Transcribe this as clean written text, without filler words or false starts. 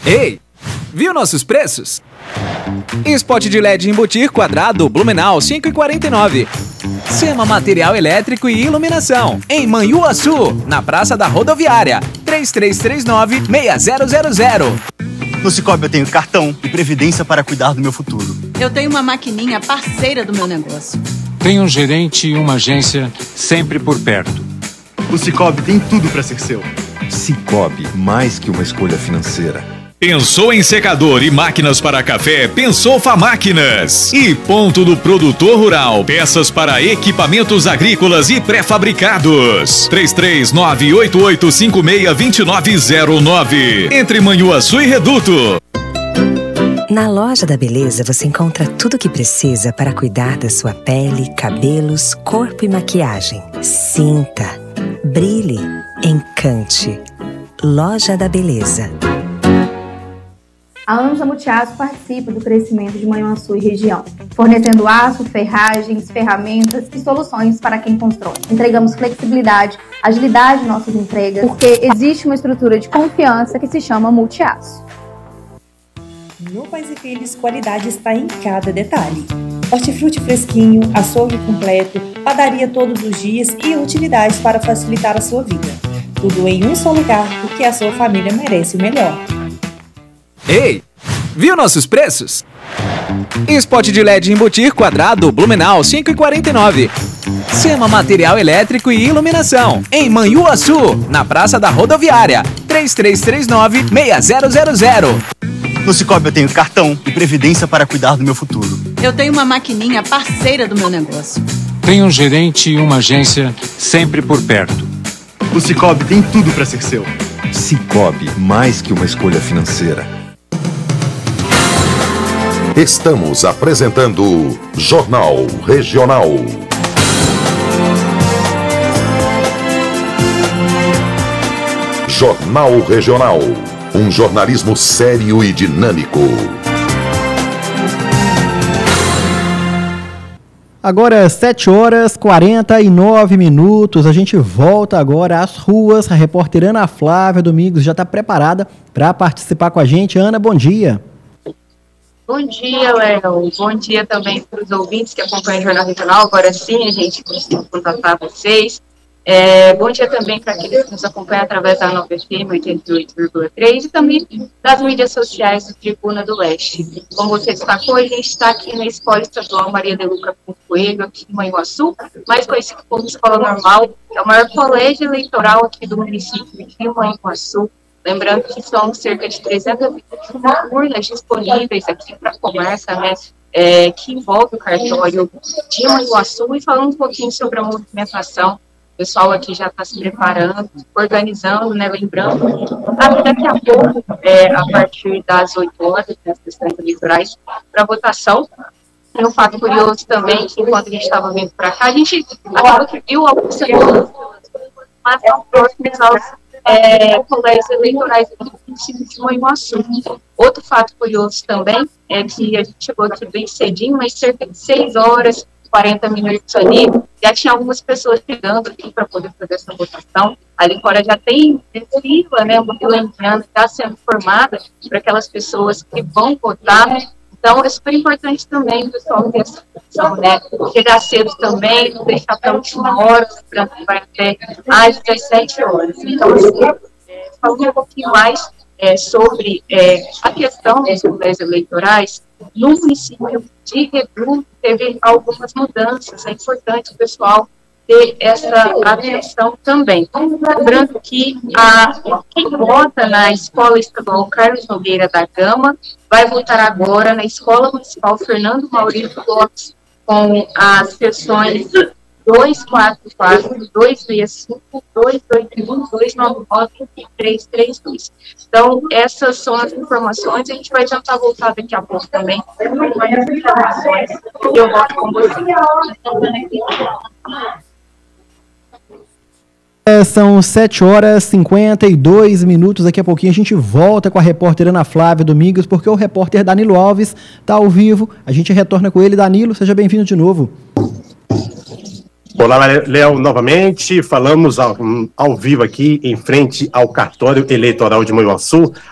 Ei, viu nossos preços? Spot de LED embutir quadrado Blumenau 5,49. Sema material elétrico e iluminação em Manhuaçu, na Praça da Rodoviária, 3339-6000. No Cicobi eu tenho cartão e previdência para cuidar do meu futuro. Eu tenho uma maquininha parceira do meu negócio. Tenho um gerente e uma agência sempre por perto. O Cicobi tem tudo para ser seu. Cicobi, mais que uma escolha financeira. Pensou em secador e máquinas para café? Pensou Famáquinas. E Ponto do Produtor Rural. Peças para equipamentos agrícolas e pré-fabricados. 33988562909. Entre Manhuaçu e Reduto. Na Loja da Beleza você encontra tudo o que precisa para cuidar da sua pele, cabelos, corpo e maquiagem. Sinta, brilhe, encante. Loja da Beleza. Há anos a Multiaço participa do crescimento de Manhuaçu e região, fornecendo aço, ferragens, ferramentas e soluções para quem constrói. Entregamos flexibilidade, agilidade em nossas entregas, porque existe uma estrutura de confiança que se chama Multiaço. No Pais e Filhos, qualidade está em cada detalhe. Hortifruti fresquinho, açougue completo, padaria todos os dias e utilidades para facilitar a sua vida. Tudo em um só lugar, porque a sua família merece o melhor. Ei, viu nossos preços? Spot de LED embutir quadrado Blumenau 5,49. Sema material elétrico e iluminação em Manhuaçu, na Praça da Rodoviária, 3339-6000. No Cicobi eu tenho cartão e previdência para cuidar do meu futuro. Eu tenho uma maquininha parceira do meu negócio. Tenho um gerente e uma agência sempre por perto. O Cicobi tem tudo para ser seu. Cicobi, mais que uma escolha financeira. Estamos apresentando Jornal Regional. Jornal Regional. Um jornalismo sério e dinâmico. Agora 7h49. A gente volta agora às ruas. A repórter Ana Flávia Domingos já está preparada para participar com a gente. Ana, bom dia. Bom dia, Léo. Bom dia também para os ouvintes que acompanham o Jornal Regional. Agora sim, a gente conseguiu contatar vocês. Bom dia também para aqueles que nos acompanham através da Nova FM 88,3 e também das mídias sociais do Tribuna do Leste. Como você destacou, a gente está aqui na Escola Estadual Maria de Luca Coelho, aqui em Manhuaçu, mais conhecido como Escola Normal. É o maior colégio eleitoral aqui do município de Manhuaçu. Lembrando que são cerca de 321 urnas disponíveis aqui para a conversa, né, que envolve o cartório de Manhuaçu. E falando um pouquinho sobre a movimentação, o pessoal aqui já está se preparando, organizando, né, lembrando que daqui a pouco, a partir das 8 horas, das questões eleitorais, para votação. E um fato curioso também, que enquanto a gente estava vindo para cá, a gente acabou que viu alguns cenários, mas não próximos aos colégios eleitorais aqui do município de Manhuaçu. Outro fato curioso também é que a gente chegou aqui bem cedinho, mas cerca de 6 horas, 40 minutos ali, já tinha algumas pessoas chegando aqui para poder fazer essa votação. Ali fora já tem fila, né, uma fila indiana está sendo formada para aquelas pessoas que vão votar. Então, é super importante também o pessoal ter essa função, né? Chegar cedo também, não deixar para a última hora, lembrando que vai até às 17 horas. Então, falando um pouquinho mais sobre a questão dos colégios eleitorais, no município de Reduto teve algumas mudanças. É importante o pessoal ter essa atenção também. Lembrando que quem vota na Escola Estadual Carlos Nogueira da Gama vai votar agora na Escola Municipal Fernando Maurício Lopes, com as sessões 244, 265, 281, 299 e 332. Então, essas são as informações. A gente vai tentar voltar daqui a pouco também com mais informações. E eu volto com você. São 7h52. Daqui a pouquinho a gente volta com a repórter Ana Flávia Domingos, porque o repórter Danilo Alves está ao vivo. A gente retorna com ele. Danilo, seja bem-vindo de novo. Olá, Léo, novamente. Falamos ao vivo aqui em frente ao cartório eleitoral de Manhuaçu.